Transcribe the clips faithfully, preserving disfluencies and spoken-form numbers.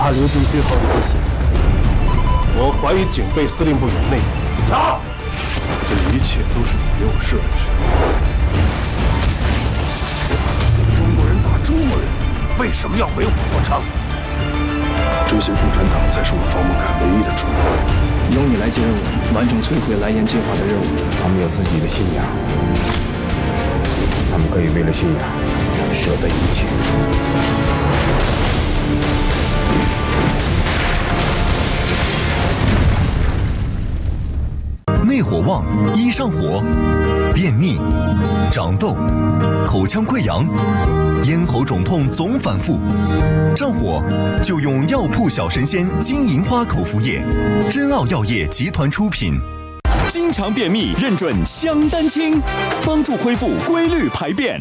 怕刘进勋好有危险。我怀疑警备司令部有内应。 查！ 这一切都是你给我设的局。 中国人打中国人，为什么要唯我作伥？ 执行共产党才是我方孟凯唯一的出路。 由你来接任务，完成摧毁蓝焰计划的任务。 他们有自己的信仰，他们可以为了信仰舍得一切。 内火旺，一上火，便秘、长痘、口腔溃疡、咽喉肿痛总反复，上火就用药铺小神仙金银花口服液，珍奥药业集团出品。经常便秘认准香丹清，帮助恢复规律排便。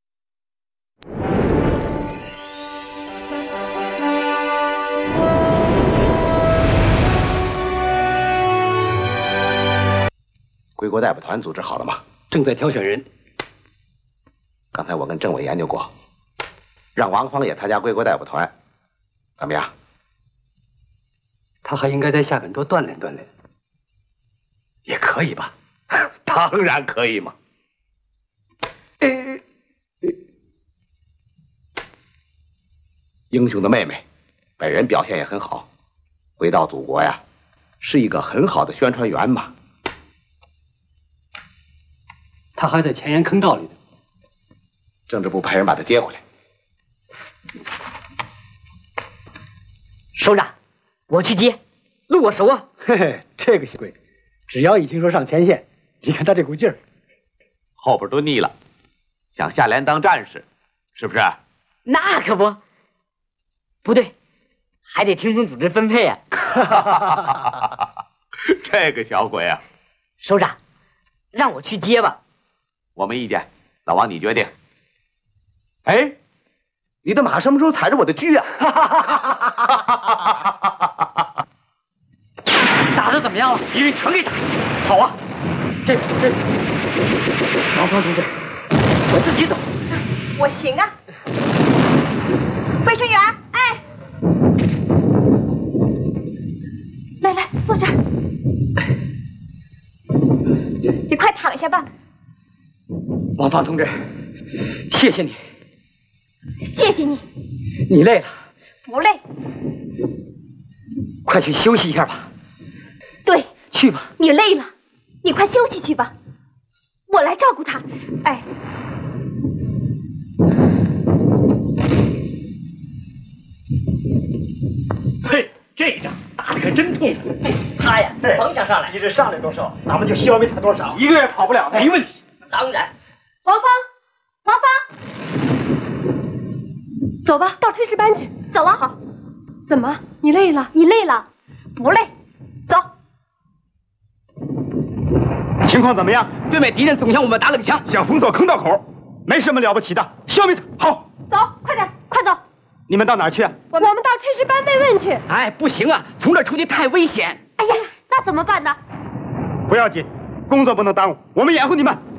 归国代表团组织好了吗？ 正在挑选人。 刚才我跟政委研究过，让王芳也参加归国代表团，怎么样？ 他还应该在下面多锻炼锻炼，也可以吧？ 当然可以嘛。呃，英雄的妹妹，本人表现也很好，回到祖国呀，是一个很好的宣传员嘛。 他还在前沿坑道里呢。 政治部派人把他接回来。 首长，我去接，路我熟啊。 嘿嘿，这个小鬼，只要一听说上前线，你看他这股劲儿， 后边都腻了，想下连当战士，是不是？ 那可不，不对，还得听从组织分配啊。 这个小鬼啊！ 首长，让我去接吧。 我没意见，老王你决定。 哎，你的马什么时候踩着我的车啊？ 打得怎么样了？敌人全给打出去。 好啊，这边这边，王芳同志，我自己走。 我行啊。卫生员，哎，来来，坐这儿。你快躺下吧。 王芳同志，谢谢你。 谢谢你。 你累了？ 不累。 快去休息一下吧。 对， 去吧。 你累了，你快休息去吧，我来照顾他。哎， 嘿，这一仗打得可真痛快。 他呀，甭想上来。 你这上来多少，咱们就消灭他多少，一个月跑不了，没问题。 当然。 王芳，王芳，走吧，到炊事班去。走啊。好。怎么？你累了？你累了？不累。走。 情况怎么样？ 对面敌人总向我们打冷枪， 想封锁坑道口，没什么了不起的，消灭他。好。 走，快点，快走。 你们到哪儿去啊？ 我们我们到炊事班慰问去。 哎，不行啊，从这出去太危险。 哎呀，那怎么办呢？ 不要紧，工作不能耽误，我们掩护你们。